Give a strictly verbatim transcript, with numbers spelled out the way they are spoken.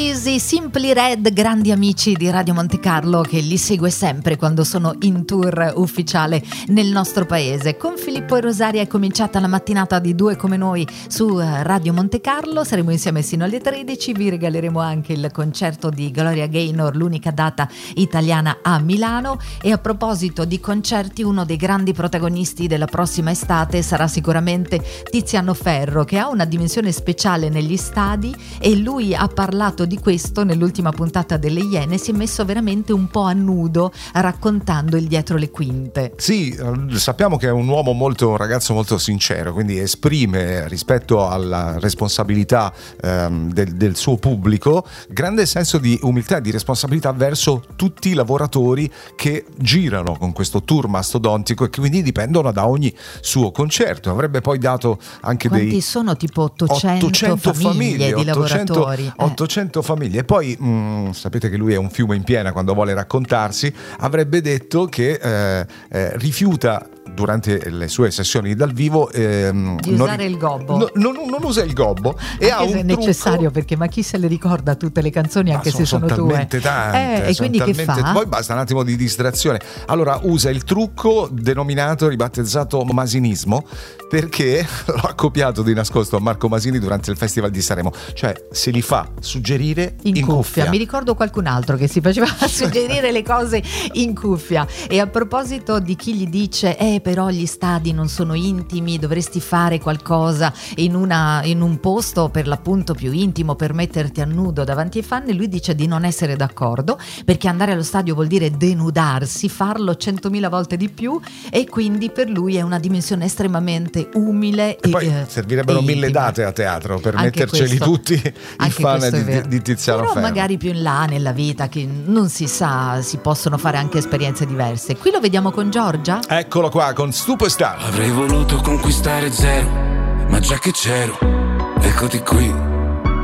Easy, Simply Red, grandi amici di Radio Monte Carlo, che li segue sempre quando sono in tour ufficiale nel nostro paese. Con Filippo e Rosaria è cominciata la mattinata di Due Come Noi su Radio Monte Carlo. Saremo insieme sino alle tredici. Vi regaleremo anche il concerto di Gloria Gaynor, l'unica data italiana a Milano. E a proposito di concerti, uno dei grandi protagonisti della prossima estate sarà sicuramente Tiziano Ferro, che ha una dimensione speciale negli stadi, e lui ha parlato di questo nell'ultima puntata delle Iene. Si è messo veramente un po' a nudo raccontando il dietro le quinte. Sì, sappiamo che è un uomo molto, un ragazzo molto sincero, quindi esprime rispetto alla responsabilità ehm, del, del suo pubblico grande senso di umiltà e di responsabilità verso tutti i lavoratori che girano con questo tour mastodontico e che quindi dipendono da ogni suo concerto. Avrebbe poi dato anche Quanti dei sono tipo ottocento, ottocento famiglie, famiglie di ottocento, lavoratori eh. ottocento famiglie. E poi mh, sapete che lui è un fiume in piena quando vuole raccontarsi. Avrebbe detto che eh, eh, rifiuta durante le sue sessioni dal vivo ehm, di usare non, il gobbo no, non, non usa il gobbo e anche ha un se è trucco, necessario, perché ma chi se le ricorda tutte le canzoni anche ma se sono, sono, sono talmente tue tante, eh, e quindi talmente, che fa? Poi basta un attimo di distrazione. Allora usa il trucco denominato, ribattezzato masinismo, perché l'ho copiato di nascosto a Marco Masini durante il Festival di Sanremo, cioè se li fa suggerire in, in cuffia. cuffia. Mi ricordo qualcun altro che si faceva suggerire le cose in cuffia. E a proposito di chi gli dice eh però gli stadi non sono intimi, dovresti fare qualcosa in, una, in un posto per l'appunto più intimo per metterti a nudo davanti ai fan, lui dice di non essere d'accordo, perché andare allo stadio vuol dire denudarsi, farlo centomila volte di più, e quindi per lui è una dimensione estremamente umile. E, e poi eh, servirebbero e mille intima. Date a teatro per Anche metterceli questo, tutti i fan di, di Tiziano Però Ferro. magari più in là nella vita, che non si sa, si possono fare anche esperienze diverse. Qui lo vediamo con Giorgia. Eccolo qua con Superstar. Avrei voluto conquistare zero, ma già che c'ero, eccoti qui.